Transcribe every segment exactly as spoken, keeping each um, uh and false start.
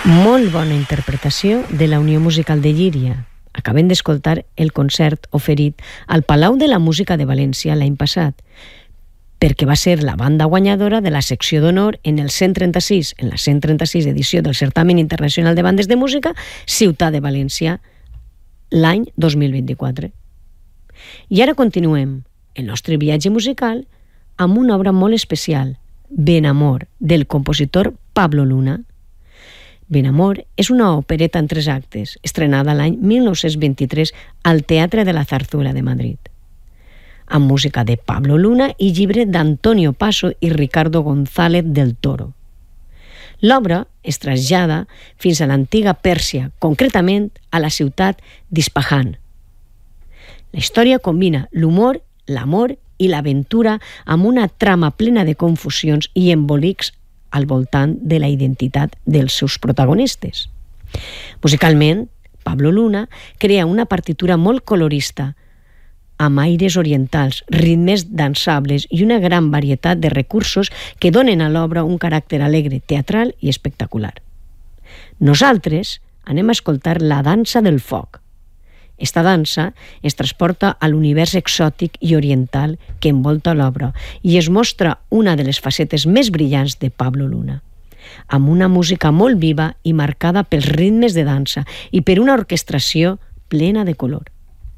Molt bona interpretació de la Unió Musical de Llíria. Acabem d'escoltar el concert oferit al Palau de la Música de València l'any passat, perquè va ser la banda guanyadora de la secció d'honor en el cent trenta-sis, en la cent trenta-sis edició del Certamen Internacional de Bandes de Música Ciutat de València l'any dos mil vint-i-quatre. I ara continuem el nostre viatge musical amb una obra molt especial, Benamor, del compositor Pablo Luna. Benamor és una opereta en tres actes, estrenada l'any mil nou-cents vint-i-tres al Teatre de la Zarzuela de Madrid, amb música de Pablo Luna i llibre d'Antonio Paso i Ricardo González del Toro. L'obra es trasllada fins a l'antiga Pèrsia, concretament a la ciutat d'Ispahan. La història combina l'humor, l'amor i l'aventura amb una trama plena de confusions i embolics al voltant de la identitat dels seus protagonistes. Musicalment, Pablo Luna crea una partitura molt colorista, amb aires orientals, ritmes dansables i una gran varietat de recursos que donen a l'obra un caràcter alegre, teatral i espectacular. Nosaltres anem a escoltar La dansa del foc. Esta dansa es transporta a l'univers exòtic i oriental que envolta l'obra i es mostra una de les facetes més brillants de Pablo Luna, amb una música molt viva i marcada pels ritmes de dansa i per una orquestració plena de color.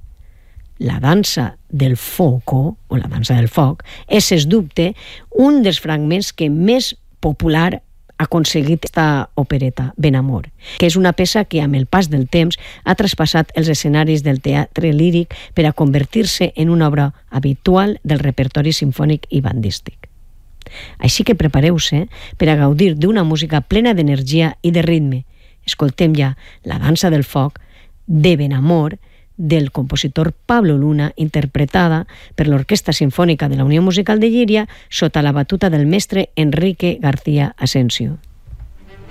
La dansa del foco, o la dansa del foc, és, sens dubte, un dels fragments que més popular ha aconseguit esta opereta, Benamor, que és una peça que amb el pas del temps ha traspassat els escenaris del teatre líric per a convertir-se en una obra habitual del repertori simfònic i bandístic. Així que prepareu-se per a gaudir d'una música plena d'energia i de ritme. Escoltem ja La dansa del foc de Benamor, del compositor Pablo Luna, interpretada per l'Orquestra Simfònica de la Unió Musical de Llíria sota la batuta del mestre Enrique García Asensio.